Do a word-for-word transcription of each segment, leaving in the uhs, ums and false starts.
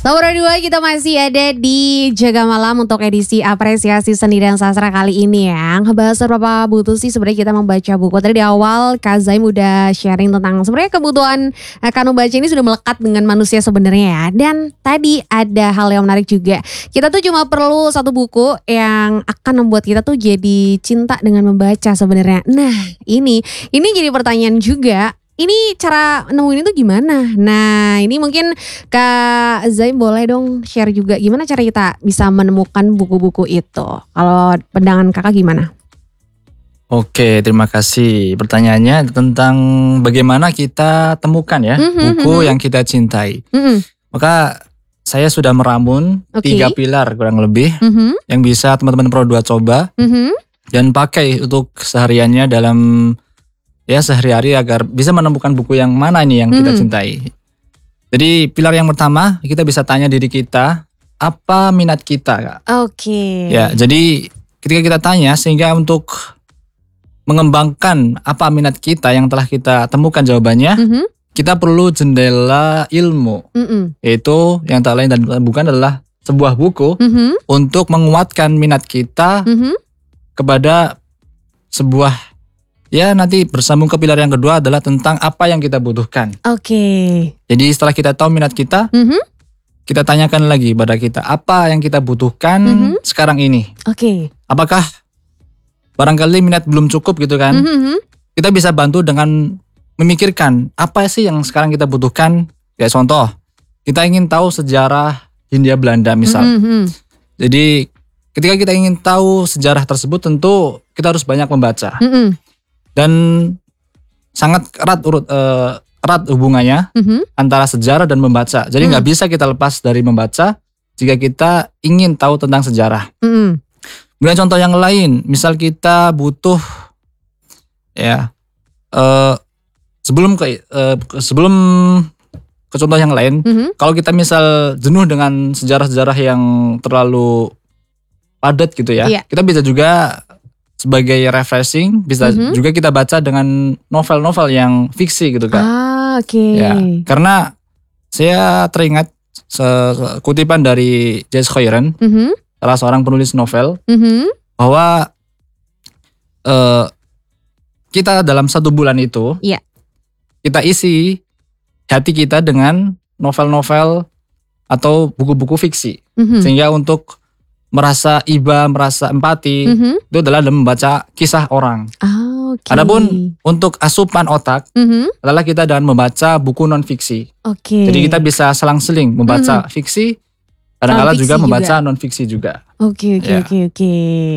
Selamat dua kita masih ada di Jaga Malam untuk edisi apresiasi seni dan sastra kali ini ya. Ngebahas berapa butuh sih sebenarnya kita membaca buku. Tadi di awal Kak Zaim udah sharing tentang sebenarnya kebutuhan akan membaca ini sudah melekat dengan manusia sebenarnya ya. Dan tadi ada hal yang menarik juga. Kita tuh cuma perlu satu buku yang akan membuat kita tuh jadi cinta dengan membaca sebenarnya. Nah ini, ini jadi pertanyaan juga. Ini cara nemuin itu gimana? Nah ini mungkin Kak Zaim boleh dong share juga gimana cara kita bisa menemukan buku-buku itu. Kalau pandangan kakak gimana? Oke, terima kasih. Pertanyaannya tentang bagaimana kita temukan ya mm-hmm, buku mm-hmm. yang kita cintai. Mm-hmm. Maka saya sudah meramun okay. tiga pilar kurang lebih mm-hmm. yang bisa teman-teman Pro dua coba mm-hmm. dan pakai untuk sehariannya dalam ya sehari-hari agar bisa menemukan buku yang mana ini yang kita mm-hmm. cintai. Jadi pilar yang pertama kita bisa tanya diri kita apa minat kita, Kak. Oke. Okay. Ya, jadi ketika kita tanya sehingga untuk mengembangkan apa minat kita yang telah kita temukan jawabannya, mm-hmm. kita perlu jendela ilmu, mm-hmm. yaitu yang tak lain dan bukan adalah sebuah buku mm-hmm. untuk menguatkan minat kita mm-hmm. kepada sebuah. Ya nanti bersambung ke pilar yang kedua adalah tentang apa yang kita butuhkan. Oke. Okay. Jadi setelah kita tahu minat kita, mm-hmm. kita tanyakan lagi pada kita apa yang kita butuhkan mm-hmm. sekarang ini. Oke. Okay. Apakah barangkali minat belum cukup gitu kan? Mm-hmm. Kita bisa bantu dengan memikirkan apa sih yang sekarang kita butuhkan. Ya contoh, kita ingin tahu sejarah Hindia Belanda misal. Mm-hmm. Jadi ketika kita ingin tahu sejarah tersebut tentu kita harus banyak membaca. Mm-hmm. Dan sangat erat urut uh, erat hubungannya mm-hmm. antara sejarah dan membaca. Jadi nggak mm. bisa kita lepas dari membaca jika kita ingin tahu tentang sejarah. Mm. Kemudian contoh yang lain, misal kita butuh ya uh, sebelum ke uh, sebelum ke contoh yang lain, mm-hmm. kalau kita misal jenuh dengan sejarah-sejarah yang terlalu padat gitu ya, yeah. kita bisa juga sebagai refreshing bisa mm-hmm. juga kita baca dengan novel-novel yang fiksi gitu kan. Ah, oke. Okay. Ya, karena saya teringat kutipan dari J S Khairan, mm-hmm. salah seorang penulis novel, mm-hmm. bahwa uh, kita dalam satu bulan itu, yeah. kita isi hati kita dengan novel-novel atau buku-buku fiksi, mm-hmm. sehingga untuk merasa iba, merasa empati, mm-hmm. itu adalah dalam membaca kisah orang. Oh, okay. Adapun untuk asupan otak mm-hmm. adalah kita dengan membaca buku non fiksi. Okay. Jadi kita bisa selang-seling membaca mm-hmm. fiksi, kadang-kadang juga membaca non fiksi juga. Oke oke oke oke.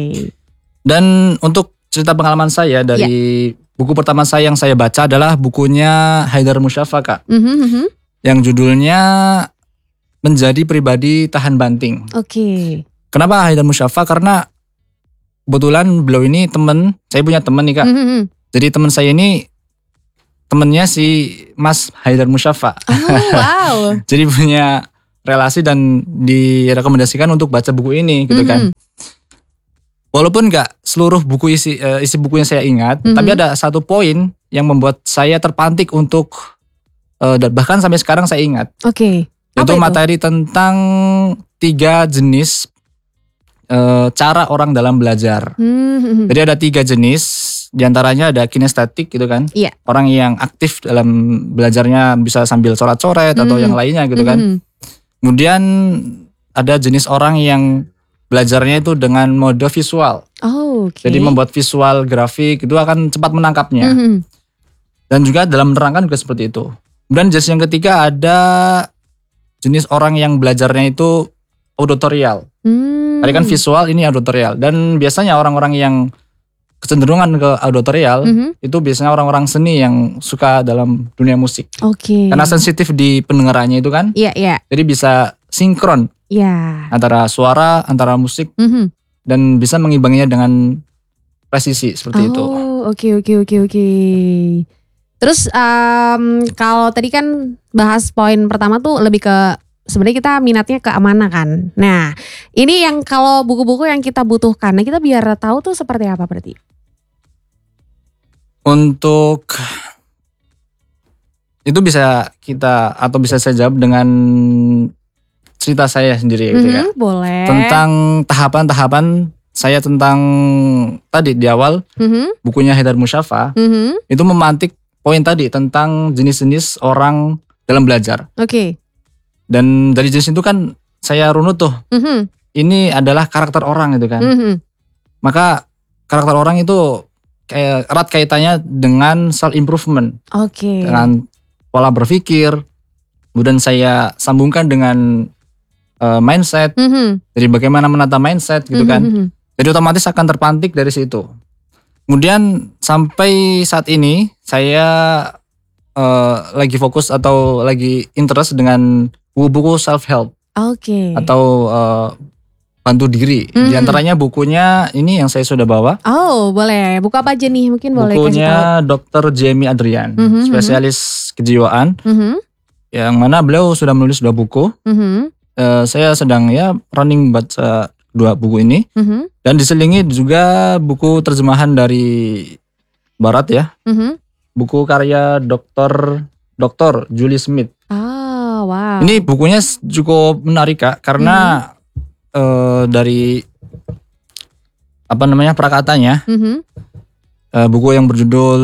Dan untuk cerita pengalaman saya dari yeah. buku pertama saya yang saya baca adalah bukunya Haidar Musyaffa, Kak. Mm-hmm. Yang judulnya Menjadi Pribadi Tahan Banting. Oke. Okay. Kenapa Haidar Musyaffa? Karena kebetulan beliau ini teman, saya punya teman nih Kak. Mm-hmm. Jadi teman saya ini temennya si Mas Haidar Musyaffa. Oh wow. Jadi punya relasi dan direkomendasikan untuk baca buku ini gitu kan. Mm-hmm. Walaupun gak seluruh buku isi uh, isi bukunya saya ingat, mm-hmm. tapi ada satu poin yang membuat saya terpantik untuk uh, bahkan sampai sekarang saya ingat. Oke. Okay. Yaitu materi tentang tiga jenis cara orang dalam belajar. Hmm. Jadi ada tiga jenis, diantaranya ada kinestetik gitu kan, yeah. orang yang aktif dalam belajarnya bisa sambil coret-coret hmm. atau yang lainnya gitu kan. Hmm. Kemudian ada jenis orang yang belajarnya itu dengan mode visual. Oh, okay. Jadi membuat visual grafik itu akan cepat menangkapnya. Hmm. Dan juga dalam menerangkan juga seperti itu. Kemudian jenis yang ketiga ada jenis orang yang belajarnya itu auditorial. Hmm. Tadi kan visual, ini auditorial. Dan biasanya orang-orang yang kecenderungan ke auditorial mm-hmm. itu biasanya orang-orang seni yang suka dalam dunia musik. Oke. Okay. Karena sensitif di pendengarannya itu kan. Iya, yeah, iya. Yeah. Jadi bisa sinkron. Iya. Yeah. Antara suara, antara musik mm-hmm. dan bisa mengimbanginya dengan presisi seperti oh, itu. Oh, oke oke oke oke. Terus um, kalau tadi kan bahas poin pertama tuh lebih ke sebenarnya kita minatnya ke mana kan. Nah, ini yang kalau buku-buku yang kita butuhkan, nah kita biar tahu tuh seperti apa berarti? Untuk itu bisa kita atau bisa saya jawab dengan cerita saya sendiri gitu ya. Mhm, boleh. Tentang tahapan-tahapan saya tentang tadi di awal Mhm, bukunya Haidar Musyafa mhm, itu memantik poin tadi tentang jenis-jenis orang dalam belajar. oke. Dan dari jenis itu kan saya runut tuh, Mhm, ini adalah karakter orang gitu kan. mhm, Maka karakter orang itu kayak erat kaitannya dengan self improvement, oke. dengan pola berpikir. Kemudian saya sambungkan dengan uh, mindset. Mhm, Jadi bagaimana menata mindset gitu mhm, kan. mhm. Jadi otomatis akan terpantik dari situ. Kemudian sampai saat ini saya uh, lagi fokus atau lagi interest dengan buku-buku self help Oke. atau uh, bantu diri. Di Mhm. antaranya bukunya ini yang saya sudah bawa. Oh, boleh. Buku apa aja nih? Mungkin boleh kasih tahu. Bukunya dokter Jamie Adrian, Mhm, spesialis kejiwaan, Mhm, yang mana beliau sudah menulis dua buku. mhm, Eh, saya sedang ya running baca dua buku ini, mhm, dan diselingi juga buku terjemahan dari Barat ya, mhm. buku karya dokter dokter Julie Smith. Ah, wow. Ini bukunya cukup menarik Kak, karena eh, dari apa namanya prakatanya, Mhm, eh, buku yang berjudul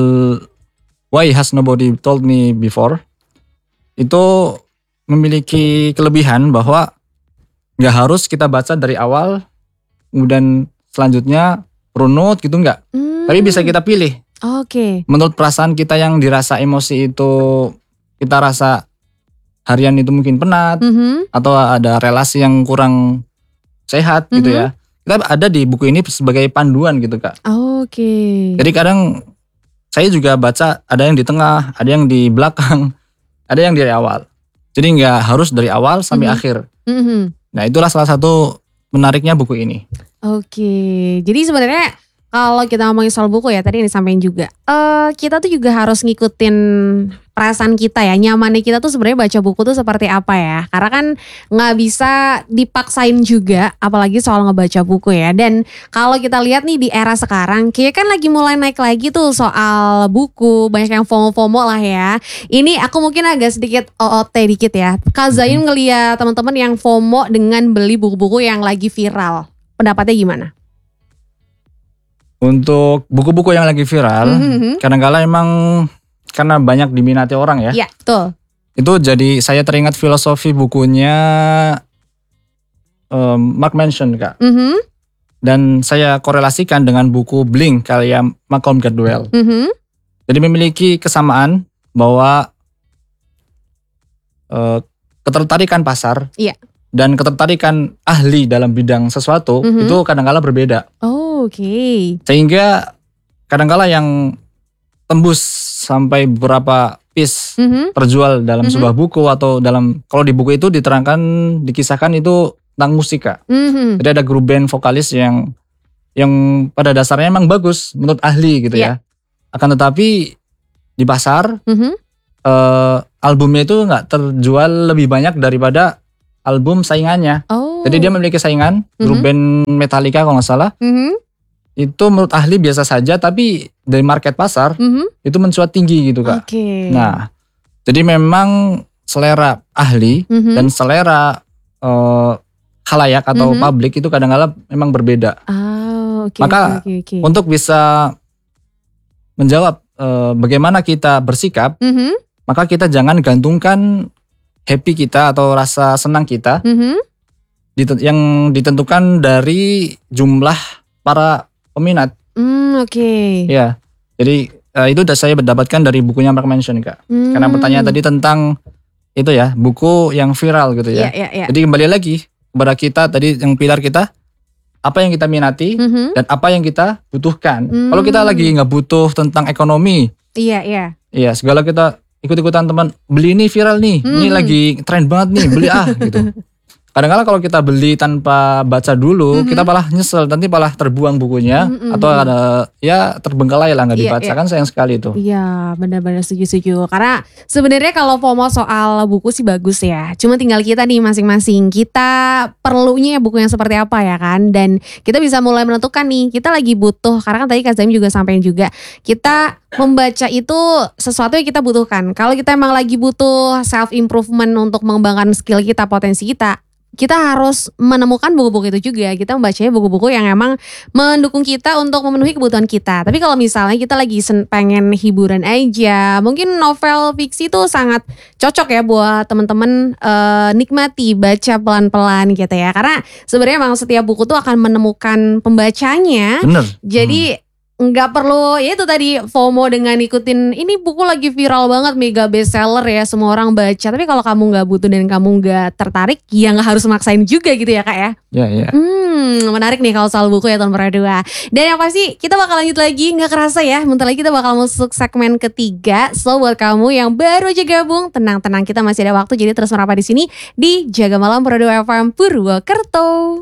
Why Has Nobody Told Me Before itu memiliki kelebihan bahwa nggak harus kita baca dari awal kemudian selanjutnya runut gitu nggak, hmm, tapi bisa kita pilih Oke. menurut perasaan kita yang dirasa emosi itu, kita rasa harian itu mungkin penat Mhm, atau ada relasi yang kurang sehat gitu Mhm. ya, kita ada di buku ini sebagai panduan gitu Kak. Oke. Jadi kadang saya juga baca ada yang di tengah, ada yang di belakang, ada yang dari awal. Jadi nggak harus dari awal sampai Mhm. akhir. Mhm. Nah itulah salah satu menariknya buku ini. Oke, jadi sebenarnya kalau kita ngomongin soal buku ya tadi yang disampaikan juga, eh kita tuh juga harus ngikutin perasaan kita ya, nyamannya kita tuh sebenarnya baca buku tuh seperti apa ya, karena kan nggak bisa dipaksain juga, apalagi soal ngebaca buku ya. Dan kalau kita lihat nih di era sekarang, kayak kan lagi mulai naik lagi tuh soal buku, banyak yang FOMO-FOMO lah ya. Ini aku mungkin agak sedikit O O T dikit ya, Kak Zain ngeliat teman-teman yang FOMO dengan beli buku-buku yang lagi viral. Pendapatnya gimana? Untuk buku-buku yang lagi viral, Mhm. kadang-kala emang karena banyak diminati orang ya. Iya, betul. Itu jadi saya teringat filosofi bukunya em, Mark Manson Kak. Mhm, Dan saya korelasikan dengan buku Blink karya Malcolm Gladwell. mhm, Jadi memiliki kesamaan bahwa eh, ketertarikan pasar Iya. dan ketertarikan ahli dalam bidang sesuatu Mhm. itu kadang-kala berbeda. Oh, oke. Sehingga kadang-kala yang tembus sampai beberapa piece Mhm, terjual dalam Mhm. sebuah buku atau dalam, kalau di buku itu diterangkan, dikisahkan itu tentang musik Kak. mhm, Jadi ada grup band vokalis yang yang pada dasarnya emang bagus menurut ahli gitu Iya. ya. Akan tetapi di pasar mhm. eh, albumnya itu nggak terjual lebih banyak daripada album saingannya. Oh. Jadi dia memiliki saingan, grup Mhm. band Metallica kalau nggak salah, Mhm, itu menurut ahli biasa saja, tapi dari market pasar mhm. itu mencuat tinggi gitu Kak. Oke. Nah, jadi memang selera ahli Mhm. dan selera eh, khalayak atau Mhm. publik itu kadang-kala memang berbeda. Ah, oke, Maka oke, oke, oke. untuk bisa menjawab eh, bagaimana kita bersikap, Mhm, maka kita jangan gantungkan happy kita atau rasa senang kita mhm. dite- yang ditentukan dari jumlah para peminat. Hmm, oke. Ya, jadi eh, itu udah saya mendapatkan dari bukunya Mark Manson Kak. Karena Hmm. pertanyaan tadi tentang itu ya, buku yang viral gitu Iya, ya. iya, iya. Jadi kembali lagi kepada kita tadi yang pilar kita, apa yang kita minati Mhm. dan apa yang kita butuhkan. Hmm. Kalau kita lagi nggak butuh tentang ekonomi, Iya, iya. iya segala kita ikut-ikutan teman, beli ini viral nih, ini Mhm. lagi tren banget nih, beli ah gitu. Kadang-kadang kalau kita beli tanpa baca dulu, Mhm. kita malah nyesel, nanti malah terbuang bukunya Mhm, atau mhm. ada ya terbengkalai lah nggak Iya, dibaca, iya. kan sayang sekali itu. Iya, benar-benar setuju-setuju. Karena sebenarnya kalau FOMO soal buku sih bagus ya. Cuma tinggal kita nih masing-masing. Kita perlunya buku yang seperti apa ya kan. Dan kita bisa mulai menentukan nih. Kita lagi butuh. Karena kan tadi Kak Zaim juga sampaikan juga. Kita membaca itu sesuatu yang kita butuhkan. Kalau kita emang lagi butuh self improvement untuk mengembangkan skill kita, potensi kita, kita harus menemukan buku-buku itu juga. Kita membacanya buku-buku yang emang mendukung kita untuk memenuhi kebutuhan kita. Tapi kalau misalnya kita lagi sen- pengen hiburan aja, mungkin novel fiksi itu sangat cocok ya buat teman-teman eh, nikmati, baca pelan-pelan gitu ya. Karena sebenarnya emang setiap buku tuh akan menemukan pembacanya. Bener. Jadi nggak perlu ya itu tadi FOMO dengan ikutin ini buku lagi viral banget mega bestseller ya semua orang baca, tapi kalau kamu nggak butuh dan kamu nggak tertarik ya nggak harus maksain juga gitu ya Kak ya. Ya, ya. Hmm, menarik nih kalau soal buku ya tahun dua. Dan yang pasti kita bakal lanjut lagi, nggak kerasa ya, bentar lagi kita bakal masuk segmen ketiga. So buat kamu yang baru aja gabung, tenang-tenang kita masih ada waktu, jadi terus merapat di sini di Jaga Malam Pro dua F M Purwokerto.